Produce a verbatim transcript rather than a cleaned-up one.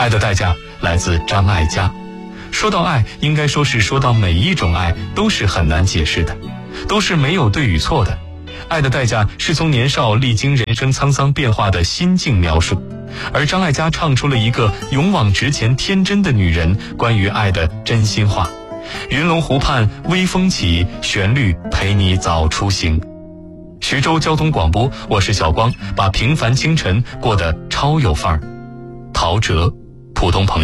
爱的代价来自张艾嘉。说到爱，应该说是说到每一种爱都是很难解释的，都是没有对与错的。爱的代价是从年少历经人生沧桑变化的心境描述，而张艾嘉唱出了一个勇往直前天真的女人关于爱的真心话。云龙湖畔微风起，旋律陪你早出行。徐州交通广播，我是小光，把平凡清晨过得超有范儿。陶喆，普通朋友。